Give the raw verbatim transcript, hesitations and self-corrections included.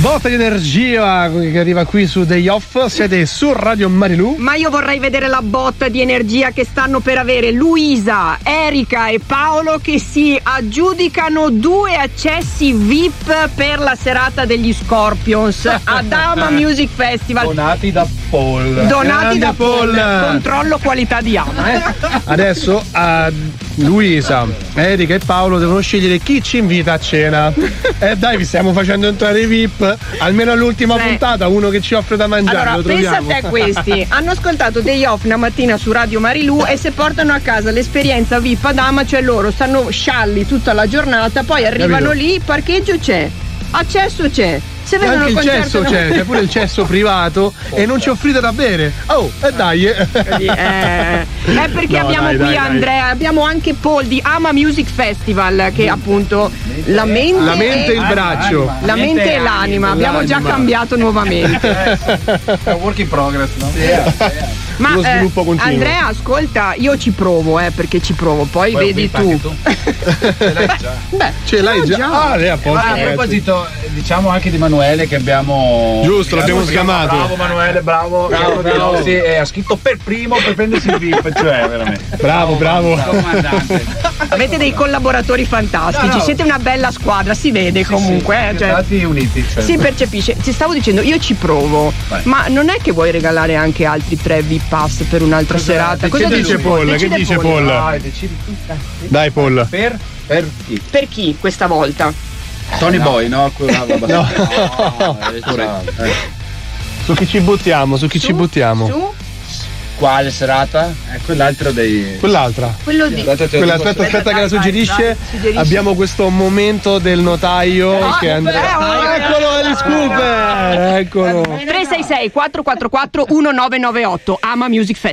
Botta di energia che arriva qui su Day Off. Siete su Radio Marilù. Ma io vorrei vedere la botta di energia che stanno per avere Luisa, Erika e Paolo, che si aggiudicano due accessi V I P per la serata degli Scorpions ad Ama Music Festival. Donati da Paul. Donati Grande da Paul. Paul. Controllo qualità di Ama. Eh. Adesso a Luisa, Erika e Paolo devono scegliere chi ci invita a cena. E dai, vi stiamo facendo entrare i V I P. Almeno all'ultima Sì. puntata, uno che ci offre da mangiare. Allora, lo pensa a troviamo. te questi. Hanno ascoltato Day Off una mattina su Radio Marilù e se portano a casa l'esperienza V I P ad Ama, cioè loro stanno scialli tutta la giornata, poi arrivano Capito. lì, parcheggio c'è, accesso c'è. Se E vedono anche il concerto cesso no- c'è, c'è pure il cesso privato e non ci offrite da bere. Oh, e dai. eh. Eh, è perché No, abbiamo dai, qui dai, dai. Andrea, abbiamo anche Paul di Ama Music Festival che appunto la mente, La mente e il braccio. la mente e l'anima, abbiamo già L'anima. cambiato nuovamente. È un work in progress, no? Ma Lo sviluppo eh, continuo. Andrea, ascolta, io ci provo, eh, perché ci provo, poi Poi vedi anche tu. Ce l'hai già. Beh, Ce l'hai l'ho già. Ah, lei a posto. Ah, a ragazzi. proposito, diciamo anche di Manuele che abbiamo. Giusto, l'abbiamo sgamato. Bravo Manuele, bravo. Bravo, Bravo, bravo. Sì, e ha scritto per primo per prendersi il V I P, cioè veramente. Bravo, bravo. Comandante. Avete dei collaboratori fantastici, No, no. siete una bella squadra, si vede comunque. eh, Siete cioè, stati uniti. Cioè. si percepisce. Ti stavo dicendo, io ci provo, Vai. ma non è che vuoi regalare anche altri tre V I P pass per un'altra serata? Cosa Che dice dici? Paul? Che Decide dice Paul. Paul? Dai, decidi tu. Dai, Paul. Per? Per chi? Per chi questa volta? Tony Boy, no? Quello- vabbè. No. No, eh, pure, eh. Su chi ci buttiamo? Su chi ci Su? buttiamo? Su? Quale serata? Eh, quell'altro dei. Quell'altra. Quello di... Quella, aspetta, aspetta che la suggerisce. suggerisci. Abbiamo questo momento del notaio Ah, che Andrea. eh, oh, Ah, eccolo gli scooper! Eccolo. tre sei sei quattro quattro quattro uno nove nove otto Ama Music Festival.